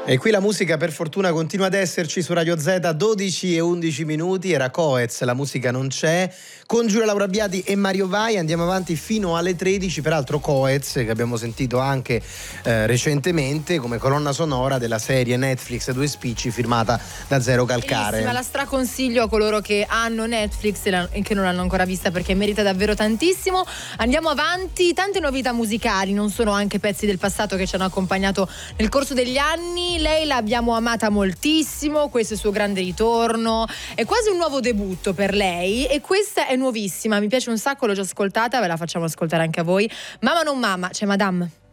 E qui la musica per fortuna continua ad esserci su Radio Z, 12 e 11 minuti, era Coez, la musica non c'è, con Giulia Laura Abbiati e Mario Vai, andiamo avanti fino alle 13, peraltro Coez che abbiamo sentito anche recentemente come colonna sonora della serie Netflix Due Spicci firmata da Zero Calcare. Ma la straconsiglio a coloro che hanno Netflix e che non l'hanno ancora vista perché merita davvero tantissimo. Andiamo avanti, tante novità musicali, non sono anche pezzi del passato che ci hanno accompagnato nel corso degli anni. Lei l'abbiamo amata moltissimo, questo è il suo grande ritorno, è quasi un nuovo debutto per lei e questa è nuovissima, mi piace un sacco, l'ho già ascoltata, ve la facciamo ascoltare anche a voi. Mamma non mamma, c'è Madame.